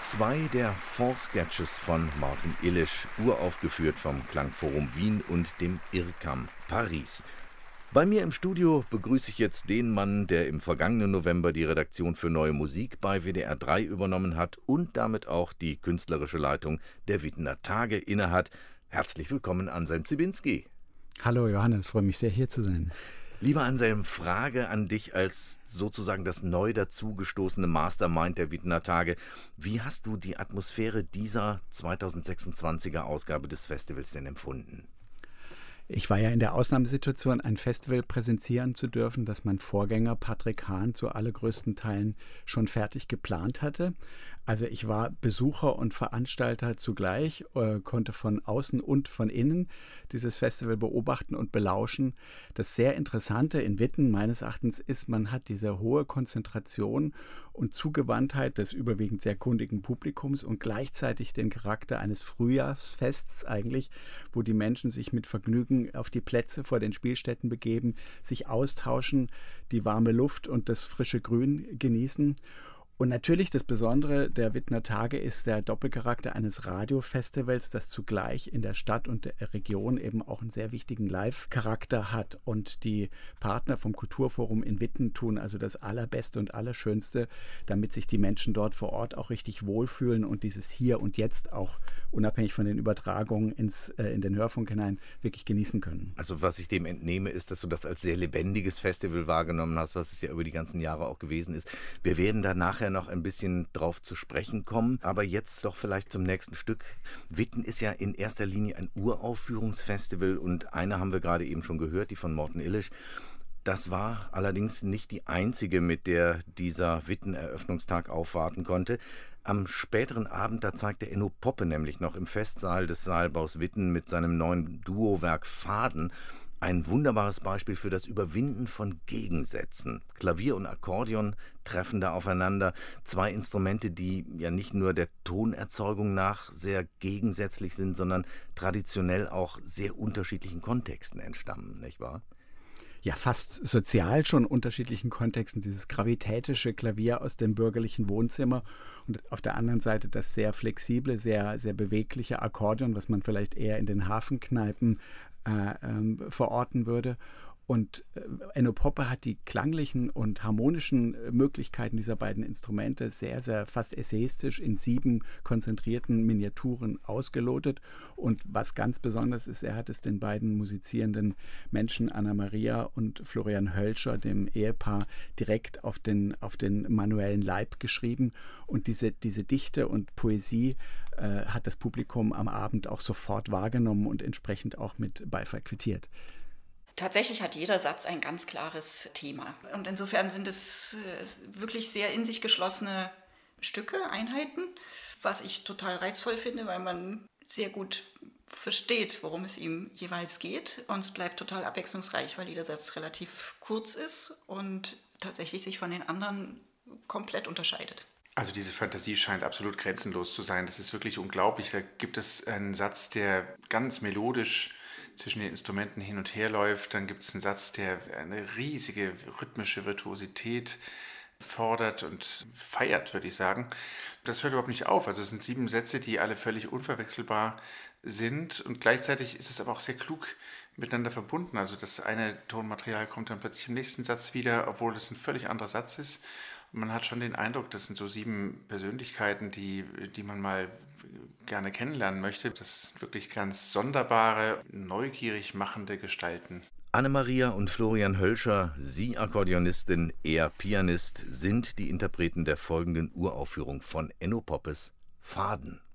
Zwei der Vorsketches von Martin Illisch, uraufgeführt vom Klangforum Wien und dem IRCAM Paris. Bei mir im Studio begrüße ich jetzt den Mann, der im vergangenen November die Redaktion für Neue Musik bei WDR 3 übernommen hat und damit auch die künstlerische Leitung der Wittener Tage innehat. Herzlich willkommen, Anselm Ziebinski. Hallo Johannes, freue mich sehr, hier zu sein. Lieber Anselm, Frage an dich als sozusagen das neu dazugestoßene Mastermind der Wittener Tage. Wie hast du die Atmosphäre dieser 2026er Ausgabe des Festivals denn empfunden? Ich war ja in der Ausnahmesituation, ein Festival präsentieren zu dürfen, das mein Vorgänger Patrick Hahn zu allergrößten Teilen schon fertig geplant hatte. Also ich war Besucher und Veranstalter zugleich, konnte von außen und von innen dieses Festival beobachten und belauschen. Das sehr Interessante in Witten meines Erachtens ist, man hat diese hohe Konzentration und Zugewandtheit des überwiegend sehr kundigen Publikums und gleichzeitig den Charakter eines Frühjahrsfests eigentlich, wo die Menschen sich mit Vergnügen auf die Plätze vor den Spielstätten begeben, sich austauschen, die warme Luft und das frische Grün genießen. Und natürlich das Besondere der Wittener Tage ist der Doppelcharakter eines Radiofestivals, das zugleich in der Stadt und der Region eben auch einen sehr wichtigen Live-Charakter hat. Und die Partner vom Kulturforum in Witten tun also das Allerbeste und Allerschönste, damit sich die Menschen dort vor Ort auch richtig wohlfühlen und dieses Hier und Jetzt auch unabhängig von den Übertragungen in den Hörfunk hinein wirklich genießen können. Also was ich dem entnehme, ist, dass du das als sehr lebendiges Festival wahrgenommen hast, was es ja über die ganzen Jahre auch gewesen ist. Wir werden da nachher noch ein bisschen drauf zu sprechen kommen, aber jetzt doch vielleicht zum nächsten Stück. Witten ist ja in erster Linie ein Uraufführungsfestival und eine haben wir gerade eben schon gehört, die von Martin Illisch. Das war allerdings nicht die einzige, mit der dieser Witten-Eröffnungstag aufwarten konnte. Am späteren Abend, da zeigte Enno Poppe nämlich noch im Festsaal des Saalbaus Witten mit seinem neuen Duowerk Faden ein wunderbares Beispiel für das Überwinden von Gegensätzen. Klavier und Akkordeon treffen da aufeinander. Zwei Instrumente, die ja nicht nur der Tonerzeugung nach sehr gegensätzlich sind, sondern traditionell auch sehr unterschiedlichen Kontexten entstammen, nicht wahr? Ja, fast sozial schon unterschiedlichen Kontexten. Dieses gravitätische Klavier aus dem bürgerlichen Wohnzimmer und auf der anderen Seite das sehr flexible, sehr, sehr bewegliche Akkordeon, was man vielleicht eher in den Hafenkneipen verorten würde. Und Enno Poppe hat die klanglichen und harmonischen Möglichkeiten dieser beiden Instrumente sehr, sehr fast essayistisch in 7 konzentrierten Miniaturen ausgelotet. Und was ganz besonders ist, er hat es den beiden musizierenden Menschen Anna-Maria und Florian Hölscher, dem Ehepaar, direkt auf den manuellen Leib geschrieben. Und diese Dichte und Poesie hat das Publikum am Abend auch sofort wahrgenommen und entsprechend auch mit Beifall quittiert. Tatsächlich hat jeder Satz ein ganz klares Thema. Und insofern sind es wirklich sehr in sich geschlossene Stücke, Einheiten, was ich total reizvoll finde, weil man sehr gut versteht, worum es ihm jeweils geht. Und es bleibt total abwechslungsreich, weil jeder Satz relativ kurz ist und tatsächlich sich von den anderen komplett unterscheidet. Also diese Fantasie scheint absolut grenzenlos zu sein. Das ist wirklich unglaublich. Da gibt es einen Satz, der ganz melodisch zwischen den Instrumenten hin und her läuft. Dann gibt es einen Satz, der eine riesige rhythmische Virtuosität fordert und feiert, würde ich sagen. Das hört überhaupt nicht auf. Also es sind 7 Sätze, die alle völlig unverwechselbar sind und gleichzeitig ist es aber auch sehr klug miteinander verbunden. Also das eine Tonmaterial kommt dann plötzlich im nächsten Satz wieder, obwohl es ein völlig anderer Satz ist. Und man hat schon den Eindruck, das sind so 7 Persönlichkeiten, die man mal gerne kennenlernen möchte. Das sind wirklich ganz sonderbare, neugierig machende Gestalten. Anne-Maria und Florian Hölscher, sie Akkordeonistin, er Pianist, sind die Interpreten der folgenden Uraufführung von Enno Poppes Faden.